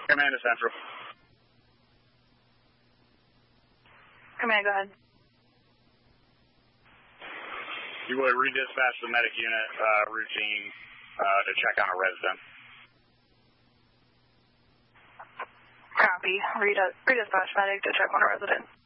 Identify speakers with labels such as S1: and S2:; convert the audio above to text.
S1: Command to Central.
S2: Command, go ahead.
S1: You would redispatch the medic unit routine to check on a resident.
S2: Copy. Redispatch medic to check on a resident.